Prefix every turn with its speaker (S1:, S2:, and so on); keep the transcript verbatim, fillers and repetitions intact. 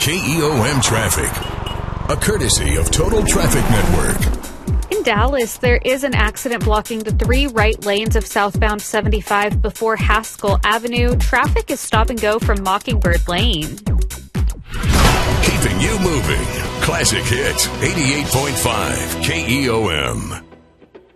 S1: K E O M traffic, a courtesy of Total Traffic Network.
S2: In Dallas, there is an accident blocking the three right lanes of southbound seventy-five before Haskell Avenue. Traffic is stop and go from Mockingbird Lane.
S1: Keeping you moving. Classic Hits eighty-eight point five K E O M.